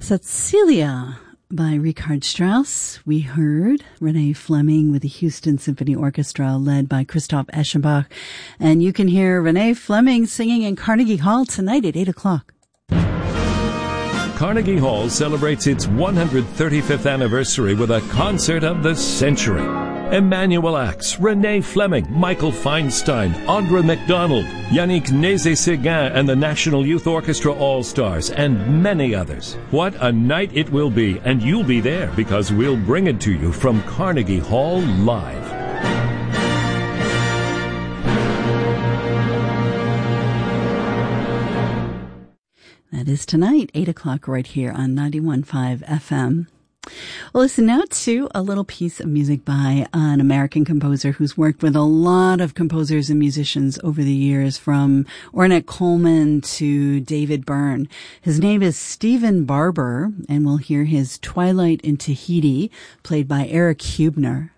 Cecilia by Richard Strauss. We heard Renee Fleming with the Houston Symphony Orchestra led by Christoph Eschenbach. And you can hear Renee Fleming singing in Carnegie Hall tonight at 8 o'clock. Carnegie Hall celebrates its 135th anniversary with a concert of the century. Emmanuel Ax, Renee Fleming, Michael Feinstein, Audra McDonald, Yannick Nézet-Séguin and the National Youth Orchestra All-Stars, and many others. What a night it will be, and you'll be there because we'll bring it to you from Carnegie Hall live. That is tonight, 8 o'clock right here on 91.5 FM. Well, listen now to a little piece of music by an American composer who's worked with a lot of composers and musicians over the years, from Ornette Coleman to David Byrne. His name is Stephen Barber, and we'll hear his Twilight in Tahiti, played by Eric Hubner.